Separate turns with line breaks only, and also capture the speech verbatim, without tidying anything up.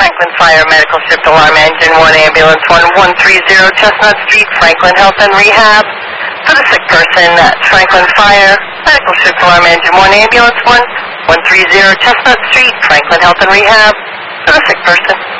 Franklin Fire Medical Shift Alarm Engine one Ambulance one one three zero Chestnut Street, Franklin Health and Rehab. For the sick person, that's Franklin Fire Medical Shift Alarm Engine one Ambulance one one three zero Chestnut Street, Franklin Health and Rehab. For the sick person.